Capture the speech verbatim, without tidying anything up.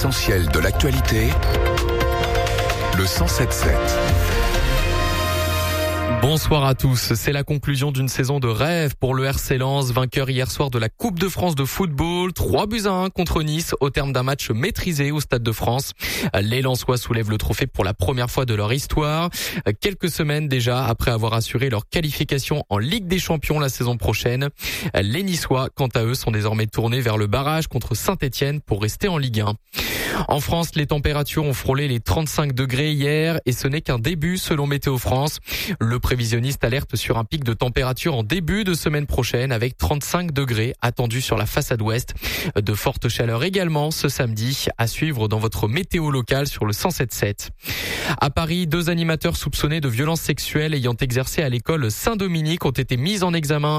L'essentiel de l'actualité, le cent sept sept. Bonsoir à tous. C'est la conclusion d'une saison de rêve pour le R C Lens, vainqueur hier soir de la Coupe de France de football. trois buts à un contre Nice au terme d'un match maîtrisé au Stade de France. Les Lensois soulèvent le trophée pour la première fois de leur histoire. Quelques semaines déjà après avoir assuré leur qualification en Ligue des Champions la saison prochaine. Les Niçois, quant à eux, sont désormais tournés vers le barrage contre Saint-Etienne pour rester en Ligue un. En France, les températures ont frôlé les trente-cinq degrés hier et ce n'est qu'un début selon Météo France. Le prévisionniste alerte sur un pic de température en début de semaine prochaine avec trente-cinq degrés attendus sur la façade ouest. De fortes chaleurs également ce samedi à suivre dans votre météo locale sur le cent sept sept. À Paris, deux animateurs soupçonnés de violences sexuelles ayant exercé à l'école Saint-Dominique ont été mis en examen